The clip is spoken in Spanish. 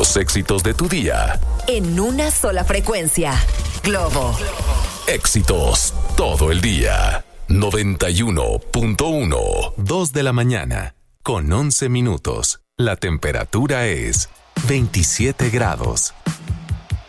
Los éxitos de tu día. En una sola frecuencia. Globo. Éxitos todo el día. 91.1. 2 de la mañana. Con 11 minutos. La temperatura es 27 grados.